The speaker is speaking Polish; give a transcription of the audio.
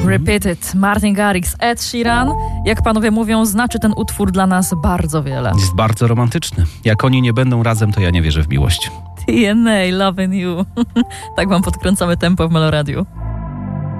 Repeat It, Martin Garrix, Ed Sheeran. Jak panowie mówią, znaczy ten utwór dla nas bardzo wiele. Jest bardzo romantyczny. Jak oni nie będą razem, to ja nie wierzę w miłość. TNA, Loving You. Tak wam podkręcamy tempo w Meloradiu.